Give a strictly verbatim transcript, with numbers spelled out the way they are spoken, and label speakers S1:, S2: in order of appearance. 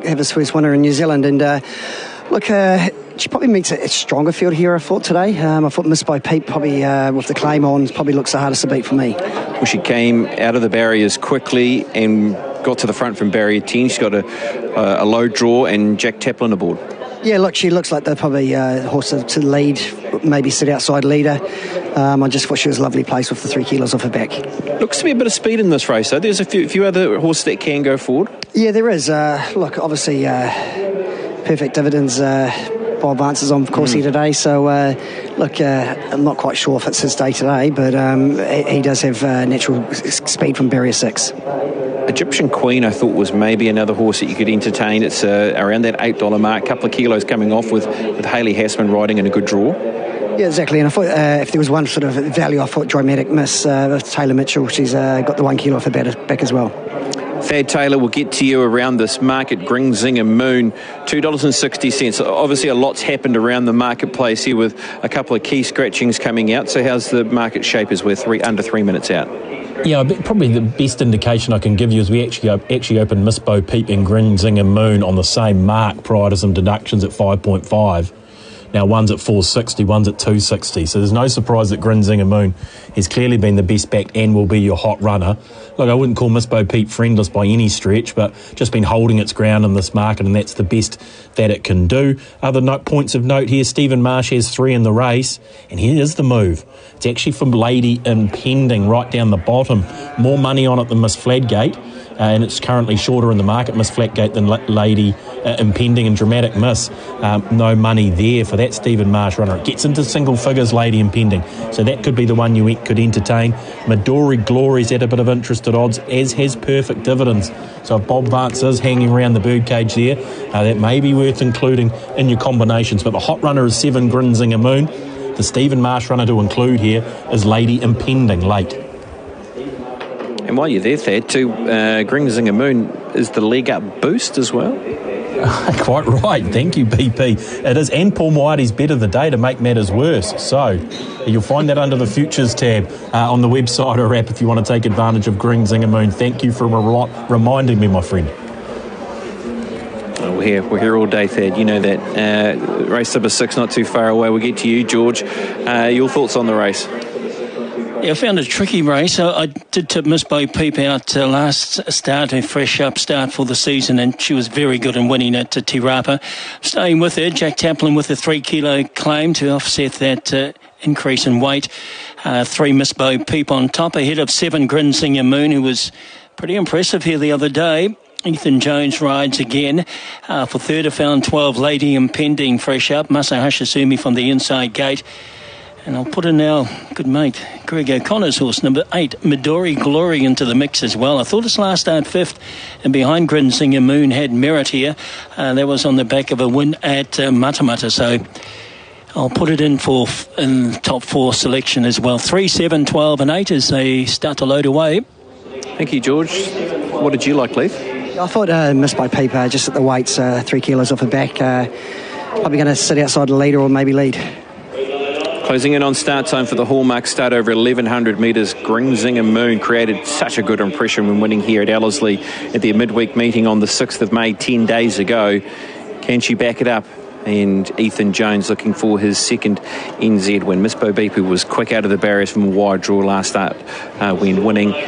S1: have his first winner in New Zealand. And uh, look, uh, she probably meets a, a stronger field here, I thought, today. Um, I thought Miss Bo Peep, probably uh, with the claim on, probably looks the hardest to beat for me.
S2: Well, she came out of the barriers quickly and got to the front from barrier ten. She's got a, a low draw and Jack Taplin aboard. Yeah,
S1: look, she looks like they're probably uh, horse to, to lead, maybe sit outside leader. Um, I just thought she was a lovely place with the three kilos off her back.
S2: Looks to be a bit of speed in this race, though. There's a few, few other horses that can go forward.
S1: Yeah, there is. Uh, look, obviously, uh, Perfect Dividends, uh, Bob Vance is on course mm. here today, so uh, look, uh, I'm not quite sure if it's his day today, but um, he does have uh, natural speed from barrier six.
S2: Egyptian Queen, I thought, was maybe another horse that you could entertain. It's uh, around that eight dollar mark, couple of kilos coming off with, with Hayley Hassman riding and a good draw.
S1: Yeah, exactly. And I thought uh, if there was one sort of value, I thought Dramatic Miss uh, with Taylor Mitchell. She's uh, got the one kilo off her back as well.
S2: Thad Taylor will get to you around this market. Gringzinga Moon, two dollars and sixty cents. Obviously, a lot's happened around the marketplace here with a couple of key scratchings coming out. So how's the market shape as we're three, under three minutes out?
S3: Yeah, probably the best indication I can give you is we actually actually opened Miss Bo Peep and Gringzinga Moon on the same mark prior to some deductions at five point five. Now, one's at four sixty, one's at two sixty. So there's no surprise that Gringzinga Moon has clearly been the best backed and will be your hot runner. Look, I wouldn't call Miss Bo Peep friendless by any stretch, but just been holding its ground in this market, and that's the best that it can do. Other note, points of note here, Stephen Marsh has three in the race, and here is the move. It's actually from Lady Impending right down the bottom. More money on it than Miss Fladgate, uh, and it's currently shorter in the market, Miss Fladgate, than La- Lady uh, Impending and Dramatic Miss. Um, no money there for that Stephen Marsh runner. It gets into single figures, Lady Impending, so that could be the one you could entertain. Midori Glory's at a bit of interest at odds, as has Perfect Dividends. So if Bob Vance is hanging around the birdcage there, uh, that may be worth including in your combinations. But the hot runner is seven Gringzinga Moon. The Stephen Marsh runner to include here is Lady Impending late.
S2: And while you're there, Thad, too, uh, Gringzinga Moon is the leg up boost as well.
S3: Quite right, thank you, B P. It is, and Paul Moati's bet of the day to make matters worse. So you'll find that under the Futures tab uh, on the website or app if you want to take advantage of Gringzinga Moon. Thank you for re- reminding me, my friend.
S2: Oh, we're here, we're here all day, Thad. You know that. Uh, race number six, not too far away. We'll get to you, George. Uh, your thoughts on the race?
S4: Yeah, I found it a tricky race. I, I did tip Miss Bo Peep out uh, last start, a fresh up start for the season, and she was very good in winning at uh, Te Rapa. Staying with her, Jack Taplin with a three kilo claim to offset that uh, increase in weight. Uh, three Miss Bo Peep on top, ahead of seven Gringzinga Moon, who was pretty impressive here the other day. Ethan Jones rides again. Uh, for third, I found twelve Lady Impending fresh up. Masahashi Sumi from the inside gate. And I'll put in our good mate, Greg O'Connor's horse, number eight, Midori Glory, into the mix as well. I thought his last start fifth, and behind Gringzinga Moon had merit here. Uh, that was on the back of a win at uh, Matamata, so I'll put it in for f- in top four selection as well. Three, seven, twelve and eight as they start to load away.
S2: Thank you, George. What did you like, Leith?
S1: I thought uh, Miss Bo Peep, uh, just at the weights, uh, three kilos off her back, uh, probably going to sit outside the leader or maybe lead.
S2: Closing in on start time for the Hallmark start over eleven hundred metres. Gringzinga Moon created such a good impression when winning here at Ellerslie at their midweek meeting on the sixth of May, ten days ago. Can she back it up? And Ethan Jones looking for his second N Z win. Miss Bo Peep was quick out of the barriers from a wide draw last start uh, when winning.